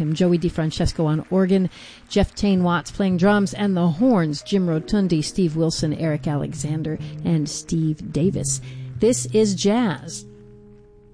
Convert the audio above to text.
him. Joey DeFrancesco on organ, Jeff Tain Watts playing drums, and the horns, Jim Rotundi, Steve Wilson, Eric Alexander, and Steve Davis. This is jazz.